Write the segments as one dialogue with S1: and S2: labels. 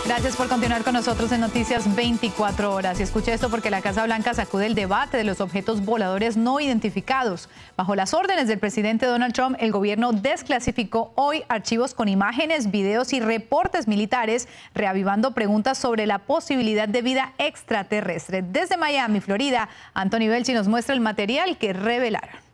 S1: Gracias por continuar con nosotros en Noticias 24 Horas. Y escuche esto porque la Casa Blanca sacude el debate de los objetos voladores no identificados. Bajo las órdenes del presidente Donald Trump, el gobierno desclasificó hoy archivos con imágenes, videos y reportes militares, reavivando preguntas sobre la posibilidad de vida extraterrestre. Desde Miami, Florida, Anthony Belchi nos muestra el material que revelaron.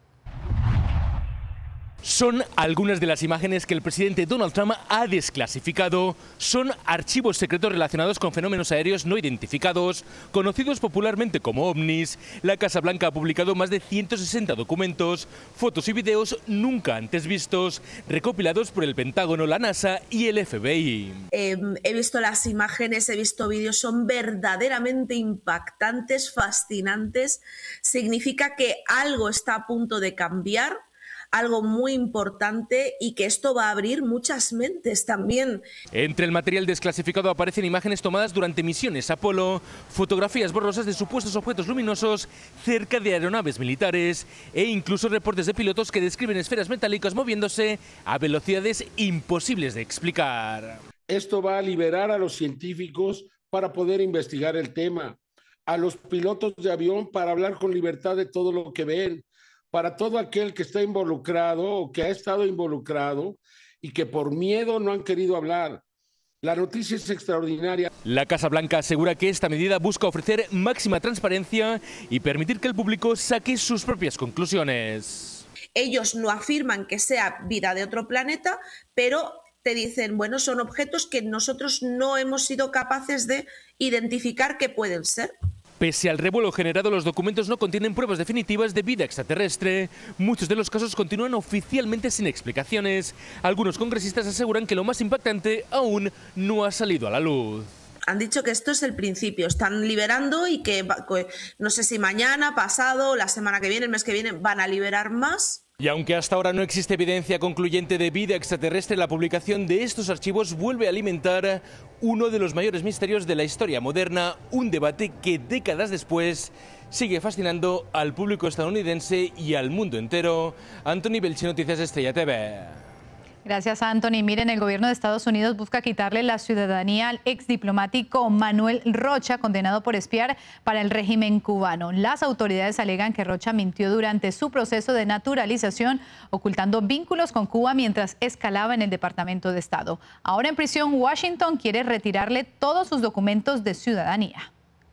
S2: Son algunas de las imágenes que el presidente Donald Trump ha desclasificado. Son archivos secretos relacionados con fenómenos aéreos no identificados, conocidos popularmente como ovnis. La Casa Blanca ha publicado más de 160 documentos, fotos y videos nunca antes vistos, recopilados por el Pentágono, la NASA y el FBI.
S3: He visto las imágenes, he visto vídeos, son verdaderamente impactantes, fascinantes. Significa que algo está a punto de cambiar, algo muy importante, y que esto va a abrir muchas mentes también.
S2: Entre el material desclasificado aparecen imágenes tomadas durante misiones Apolo, fotografías borrosas de supuestos objetos luminosos cerca de aeronaves militares e incluso reportes de pilotos que describen esferas metálicas moviéndose a velocidades imposibles de explicar.
S4: Esto va a liberar a los científicos para poder investigar el tema, a los pilotos de avión para hablar con libertad de todo lo que ven, para todo aquel que está involucrado o que ha estado involucrado y que por miedo no han querido hablar. La noticia es extraordinaria.
S2: La Casa Blanca asegura que esta medida busca ofrecer máxima transparencia y permitir que el público saque sus propias conclusiones.
S3: Ellos no afirman que sea vida de otro planeta, pero te dicen, bueno, son objetos que nosotros no hemos sido capaces de identificar que pueden ser.
S2: Pese al revuelo generado, los documentos no contienen pruebas definitivas de vida extraterrestre. Muchos de los casos continúan oficialmente sin explicaciones. Algunos congresistas aseguran que lo más impactante aún no ha salido a la luz.
S3: Han dicho que esto es el principio, están liberando y que no sé si mañana, pasado, la semana que viene, el mes que viene, van a liberar más.
S2: Y aunque hasta ahora no existe evidencia concluyente de vida extraterrestre, la publicación de estos archivos vuelve a alimentar uno de los mayores misterios de la historia moderna, un debate que décadas después sigue fascinando al público estadounidense y al mundo entero. Anthony Belchi, Noticias Estrella TV.
S1: Gracias, Anthony. Miren, el gobierno de Estados Unidos busca quitarle la ciudadanía al exdiplomático Manuel Rocha, condenado por espiar para el régimen cubano. Las autoridades alegan que Rocha mintió durante su proceso de naturalización, ocultando vínculos con Cuba mientras escalaba en el Departamento de Estado. Ahora en prisión, Washington quiere retirarle todos sus documentos de ciudadanía.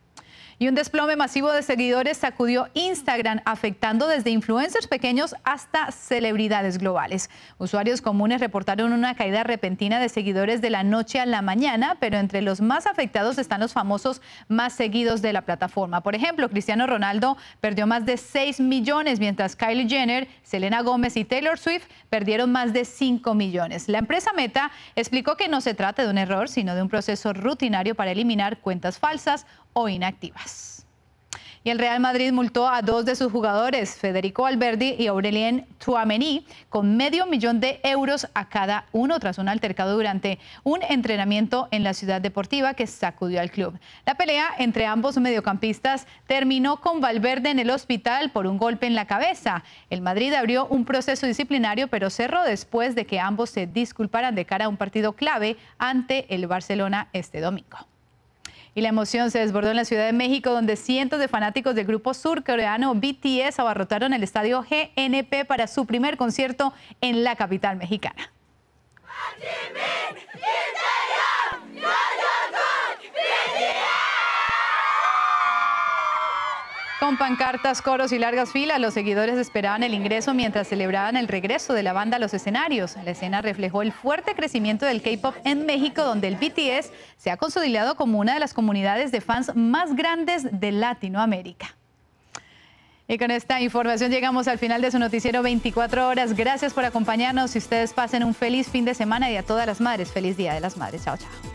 S1: Y un desplome masivo de seguidores sacudió Instagram, afectando desde influencers pequeños hasta celebridades globales. Usuarios comunes reportaron una caída repentina de seguidores de la noche a la mañana, pero entre los más afectados están los famosos más seguidos de la plataforma. Por ejemplo, Cristiano Ronaldo perdió más de 6 millones, mientras Kylie Jenner, Selena Gómez y Taylor Swift perdieron más de 5 millones. La empresa Meta explicó que no se trata de un error, sino de un proceso rutinario para eliminar cuentas falsas o inactivas. Y el Real Madrid multó a 2 de sus jugadores, Federico Valverde y Aurelien Tchouaméni, con $500,000 a cada uno tras un altercado durante un entrenamiento en la ciudad deportiva que sacudió al club. La pelea entre ambos mediocampistas terminó con Valverde en el hospital por un golpe en la cabeza. El Madrid abrió un proceso disciplinario, pero cerró después de que ambos se disculparan de cara a un partido clave ante el Barcelona este domingo. Y la emoción se desbordó en la Ciudad de México, donde cientos de fanáticos del grupo surcoreano BTS abarrotaron el estadio GNP para su primer concierto en la capital mexicana. Con pancartas, coros y largas filas, los seguidores esperaban el ingreso mientras celebraban el regreso de la banda a los escenarios. La escena reflejó el fuerte crecimiento del K-pop en México, donde el BTS se ha consolidado como una de las comunidades de fans más grandes de Latinoamérica. Y con esta información llegamos al final de su noticiero 24 horas. Gracias por acompañarnos y ustedes pasen un feliz fin de semana, y a todas las madres, feliz Día de las Madres. Chao, chao.